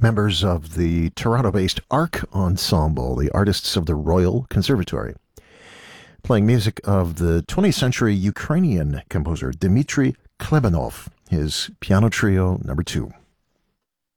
members of the Toronto-based ARC Ensemble, the artists of the Royal Conservatory, playing music of the 20th century Ukrainian composer Dmitry Klebanov, his Piano Trio No. 2.